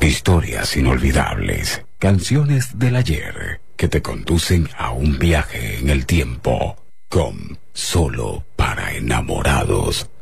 Historias inolvidables, canciones del ayer que te conducen a un viaje en el tiempo con Solo para Enamorados.